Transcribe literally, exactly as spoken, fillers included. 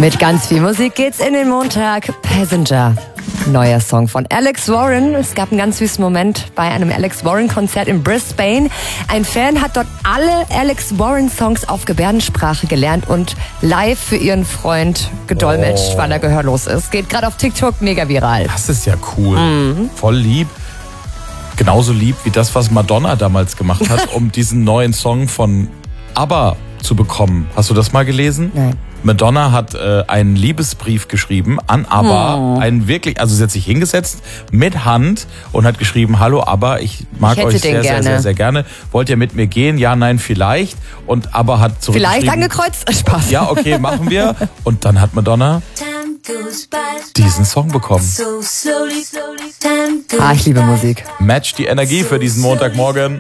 Mit ganz viel Musik geht's in den Montag. Passenger. Neuer Song von Alex Warren. Es gab einen ganz süßen Moment bei einem Alex Warren-Konzert in Brisbane. Ein Fan hat dort alle Alex Warren-Songs auf Gebärdensprache gelernt und live für ihren Freund gedolmetscht, oh. weil er gehörlos ist. Geht gerade auf TikTok mega viral. Das ist ja cool. Mhm. Voll lieb. Genauso lieb wie das, was Madonna damals gemacht hat, um diesen neuen Song von ABBA zu bekommen. Hast du das mal gelesen? Nein. Madonna hat äh, einen Liebesbrief geschrieben an ABBA, oh. einen wirklich, also sie hat sich hingesetzt mit Hand und hat geschrieben: Hallo ABBA, ich mag ich euch sehr, sehr, sehr, sehr, sehr gerne. Wollt ihr mit mir gehen? Ja, nein, vielleicht. Und ABBA hat zurückgeschrieben. Vielleicht angekreuzt? Spaß. Ja, okay, machen wir. Und dann hat Madonna diesen Song bekommen. Ah, ich liebe Musik. Match die Energie für diesen Montagmorgen.